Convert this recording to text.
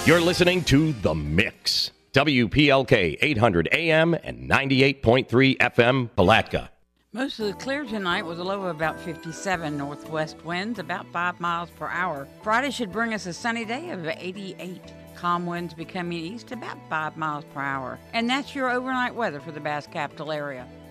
You're listening to The Mix. WPLK 800 AM and 98.3 FM, Palatka. Mostly clear tonight with a low of about 57. Northwest winds about 5 miles per hour. Friday should bring us a sunny day of 88. Calm winds becoming east about 5 miles per hour. And that's your overnight weather for the Bass Capital area.